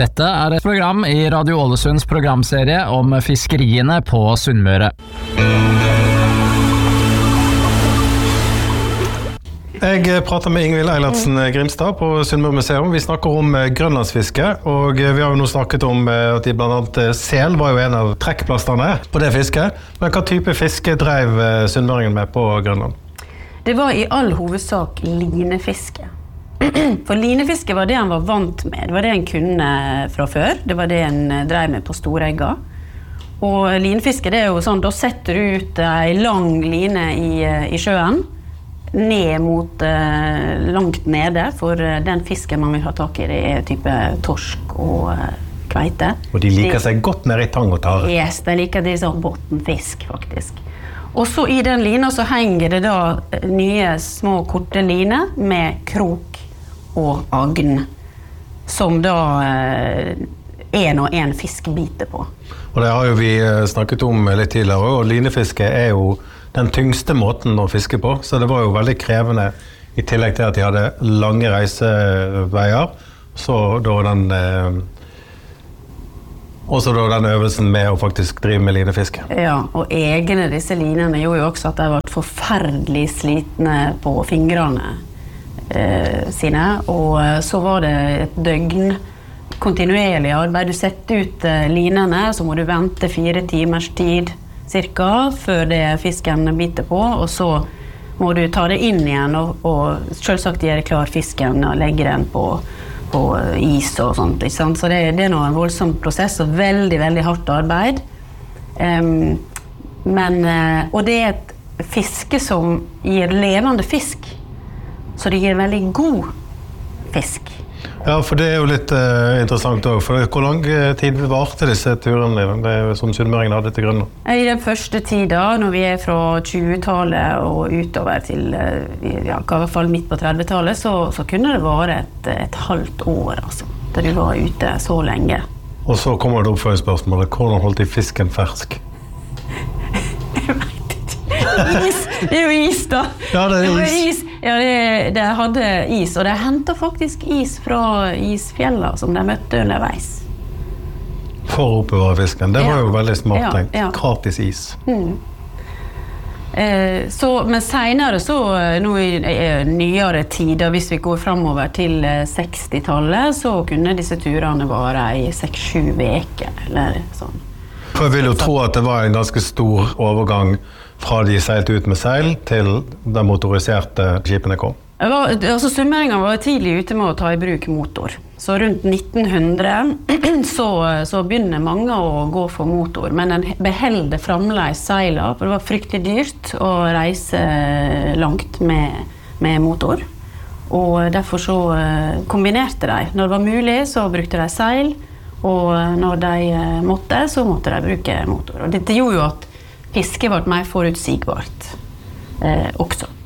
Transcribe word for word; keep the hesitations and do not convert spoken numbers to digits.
Dette er et program i Radio Ålesunds programserie om fiskeriene på Sunnmøre. Jeg prater med Ingvild Eilertsen Grimstad på Sunnmøre Museum. Vi snakker om grønlandsfiske, og vi har jo nå snakket om at de blant annet sel var jo en av trekkplasterne på det fisket. Men hva type fiske drev sunnmøringen med på Grønland? Det var i all hovedsak linefiske. For linefiske var det han var vant med. Det var det han kunne fra før. Det var det han drev med på Storegga. Og linefiske, det er jo sånn, da setter du ut en lang line i, i sjøen, ned mot eh, langt nede, for den fisken man vil ha tak i, det er type torsk og eh, kveite. Og de liker de, seg godt ned i tang og tare. Yes, de liker det sånn bottenfisk, faktisk. Og så i den lina så henger det da nye små korte line med krok og agn, som da eh, en og en fisk biter på. Og det har jo vi snakket om litt tidligere, og linefiske er jo den tyngste måten å fiske på, så det var jo veldig krevende i tillegg til at de hadde lange reiseveier, så da den eh, også da den øvelsen med å faktisk drive med linefiske. Ja, og egne disse linene gjorde jo også at de var forferdelig slitne på fingrene eh, sine, og så var det et døgn kontinuerlig arbeid. Du setter ut eh, linene, så må du vente fire timers tid cirka, før det fisken biter på, og så må du ta det inn igjen og, og selvsagt gjøre klar fisken og legge den på, på is og sånt, ikke sant? Så det, det er nå en voldsom prosess og veldig, veldig hardt arbeid. Um, men, uh, og det er et fiske som gir levende fisk, så det gir veldig god fisk. Ja, for det er jo litt uh, interessant også, for hvor lang tid varte disse turene det er som sunnmøringen hadde til Grønland? I den første tida, når vi er fra tjuetallet og utover til uh, ja, i hvert fall midt på trettitallet, så, så kunne det være et, et halvt år, altså, da du var ute så lenge. Og så kommer det oppfølgingsspørsmålet, hvordan holdt de fisken fersk? Jeg vet ikke. Is, det er jo is da. Ja, det er is. Det er is. Ja, det, det hadde is, og de hentet faktisk is fra isfjellene som de møtte underveis. For å oppbevare fisken, det var ja. jo veldig smart ja, tenkt. Ja. Gratis is. Mm. Eh, så, men senere så, nå i eh, nyere tider, hvis vi går fremover til eh, sekstitallet, så kunne disse turene vare i seks-sju veker, eller sånn. For jeg vil jo tro at det var en ganske stor overgang fra de seilte ut med seil til de motoriserte skipene kom. Var, altså, sunnmøringen var tidlig ute med å ta i bruk motor. Så rundt nitten hundre så, så begynner mange å gå for motor, men den beholder fremdeles seiler, for det var fryktelig dyrt å reise langt med, med motor. Og derfor så kombinerte de. Når det var mulig, så brukte de seil, og når de måtte, så måtte de bruke motor. Og dette gjorde jo at fisket ble mer forutsigbart eh, også.